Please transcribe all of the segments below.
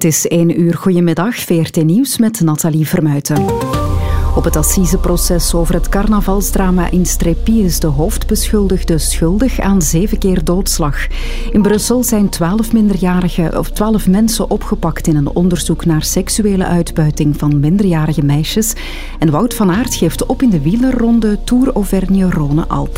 Het is 1 uur. Goedemiddag, VRT Nieuws met Nathalie Vermuijten. Op het assiseproces over het carnavalsdrama in Strépy is de hoofdbeschuldigde schuldig aan 7 keer doodslag. In Brussel zijn 12 mensen opgepakt in een onderzoek naar seksuele uitbuiting van minderjarige meisjes. En Wout van Aert geeft op in de wielerronde Tour Auvergne-Rhône-Alpes.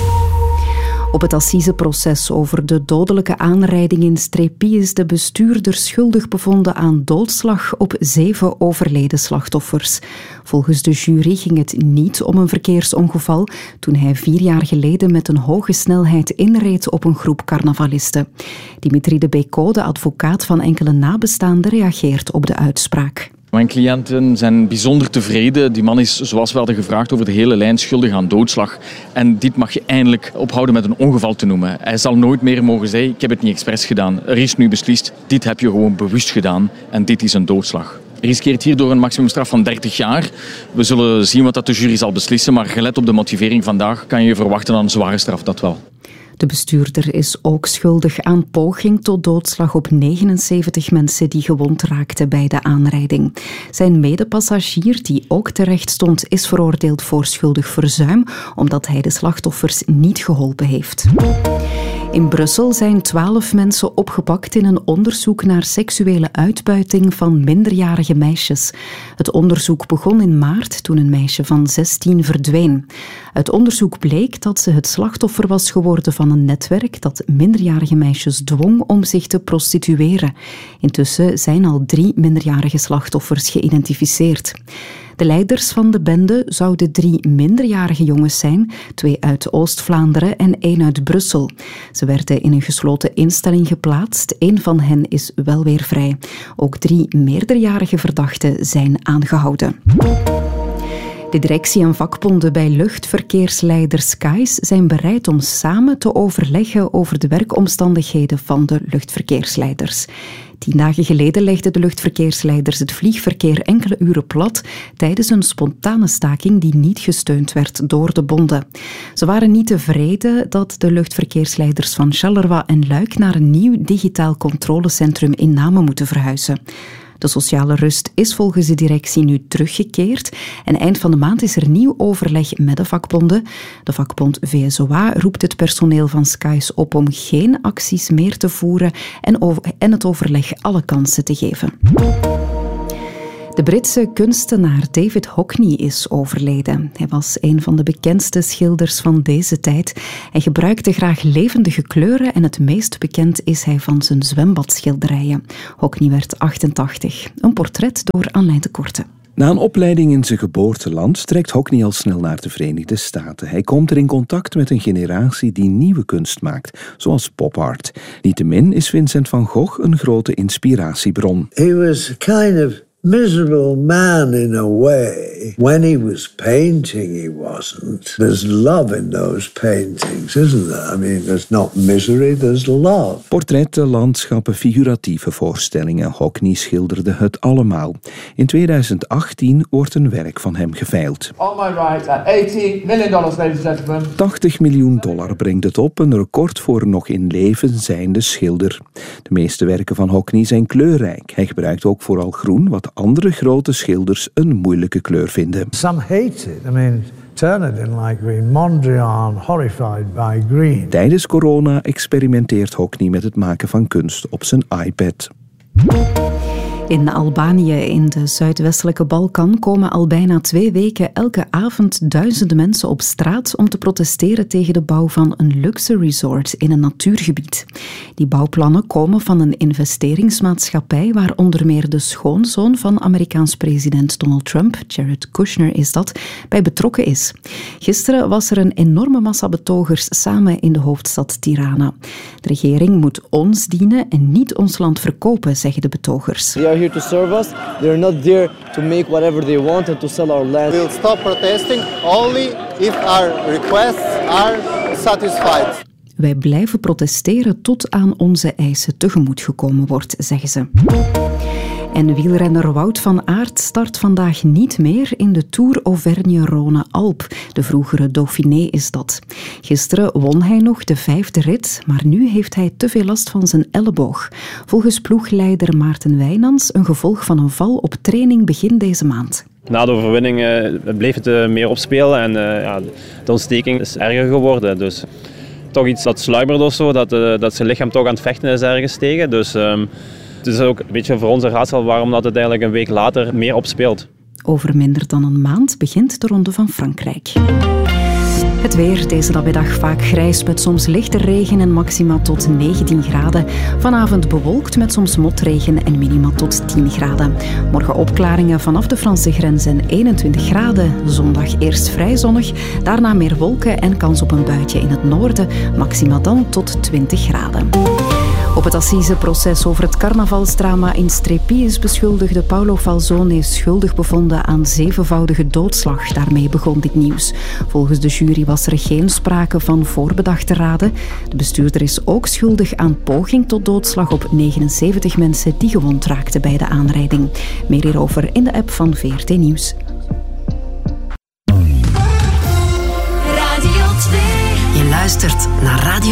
Op het assiseproces over de dodelijke aanrijding in Strépy is de bestuurder schuldig bevonden aan doodslag op 7 overleden slachtoffers. Volgens de jury ging het niet om een verkeersongeval toen hij 4 jaar geleden met een hoge snelheid inreed op een groep carnavalisten. Dimitri de Bécaud, de advocaat van enkele nabestaanden, reageert op de uitspraak. Mijn cliënten zijn bijzonder tevreden. Die man is, zoals we hadden gevraagd, over de hele lijn schuldig aan doodslag. En dit mag je eindelijk ophouden met een ongeval te noemen. Hij zal nooit meer mogen zeggen, ik heb het niet expres gedaan. Er is nu beslist, dit heb je gewoon bewust gedaan en dit is een doodslag. Hij riskeert hierdoor een maximumstraf van 30 jaar. We zullen zien wat dat de jury zal beslissen, maar gelet op de motivering vandaag kan je verwachten aan een zware straf, dat wel. De bestuurder is ook schuldig aan poging tot doodslag op 79 mensen die gewond raakten bij de aanrijding. Zijn medepassagier, die ook terecht stond, is veroordeeld voor schuldig verzuim, omdat hij de slachtoffers niet geholpen heeft. In Brussel zijn 12 mensen opgepakt in een onderzoek naar seksuele uitbuiting van minderjarige meisjes. Het onderzoek begon in maart toen een meisje van 16 verdween. Uit onderzoek bleek dat ze het slachtoffer was geworden van een netwerk dat minderjarige meisjes dwong om zich te prostitueren. Intussen zijn al 3 minderjarige slachtoffers geïdentificeerd. De leiders van de bende zouden 3 minderjarige jongens zijn, 2 uit Oost-Vlaanderen en 1 uit Brussel. Ze werden in een gesloten instelling geplaatst. 1 van hen is wel weer vrij. Ook 3 meerderjarige verdachten zijn aangehouden. De directie en vakbonden bij luchtverkeersleider Skies zijn bereid om samen te overleggen over de werkomstandigheden van de luchtverkeersleiders. 10 dagen geleden legden de luchtverkeersleiders het vliegverkeer enkele uren plat tijdens een spontane staking die niet gesteund werd door de bonden. Ze waren niet tevreden dat de luchtverkeersleiders van Charleroi en Luik naar een nieuw digitaal controlecentrum in Namen moeten verhuizen. De sociale rust is volgens de directie nu teruggekeerd en eind van de maand is er nieuw overleg met de vakbonden. De vakbond VSOA roept het personeel van Skies op om geen acties meer te voeren en het overleg alle kansen te geven. De Britse kunstenaar David Hockney is overleden. Hij was een van de bekendste schilders van deze tijd. Hij gebruikte graag levendige kleuren en het meest bekend is hij van zijn zwembadschilderijen. Hockney werd 88. Een portret door Anlijn de Korte. Na een opleiding in zijn geboorteland trekt Hockney al snel naar de Verenigde Staten. Hij komt er in contact met een generatie die nieuwe kunst maakt, zoals pop art. Niettemin is Vincent van Gogh een grote inspiratiebron. He was kind of miserable man in a way. When he was painting, he wasn't. There's love in those paintings, isn't there? I mean, there's not misery, there's love. Portretten, landschappen, figuratieve voorstellingen. Hockney schilderde het allemaal. In 2018 wordt een werk van hem geveild. On my right, $80 million, ladies and gentlemen. $80 miljoen brengt het op, een record voor een nog in leven zijnde schilder. De meeste werken van Hockney zijn kleurrijk. Hij gebruikt ook vooral groen, wat andere grote schilders een moeilijke kleur vinden. Some hate it. I mean, Turner didn't like green. Mondrian, horrified by green. Tijdens corona experimenteert Hockney met het maken van kunst op zijn iPad. In Albanië, in de zuidwestelijke Balkan, komen al bijna 2 weken elke avond duizenden mensen op straat om te protesteren tegen de bouw van een luxe resort in een natuurgebied. Die bouwplannen komen van een investeringsmaatschappij waar onder meer de schoonzoon van Amerikaans president Donald Trump, Jared Kushner is dat, bij betrokken is. Gisteren was er een enorme massa betogers samen in de hoofdstad Tirana. De regering moet ons dienen en niet ons land verkopen, zeggen de betogers. Here to serve us. They're not there to make whatever they want and to sell our land. We'll stop protesting only if our requests are satisfied. Wij blijven protesteren tot aan onze eisen tegemoet gekomen wordt, zeggen ze. En wielrenner Wout van Aert start vandaag niet meer in de Tour Auvergne-Rhône-Alpes. De vroegere Dauphiné is dat. Gisteren won hij nog de 5e rit, maar nu heeft hij te veel last van zijn elleboog. Volgens ploegleider Maarten Wijnands een gevolg van een val op training begin deze maand. Na de overwinning bleef het meer opspelen en de ontsteking is erger geworden. Dus toch iets dat sluimerde of zo, dat zijn lichaam toch aan het vechten is ergens tegen. Dus het is ook een beetje voor ons een raadsel waarom dat het eigenlijk een week later meer opspeelt. Over minder dan een maand begint de Ronde van Frankrijk. Het weer, deze namiddag vaak grijs met soms lichte regen en maxima tot 19 graden. Vanavond bewolkt met soms motregen en minima tot 10 graden. Morgen opklaringen vanaf de Franse grens en 21 graden. Zondag eerst vrij zonnig, daarna meer wolken en kans op een buitje in het noorden. Maxima dan tot 20 graden. Op het assiseproces over het carnavalsdrama in Strépy is beschuldigde Paolo Falzone schuldig bevonden aan 7voudige doodslag. Daarmee begon dit nieuws. Volgens de jury was er geen sprake van voorbedachte raden. De bestuurder is ook schuldig aan poging tot doodslag op 79 mensen die gewond raakten bij de aanrijding. Meer hierover in de app van VRT Nieuws. Radio 2. Je luistert naar Radio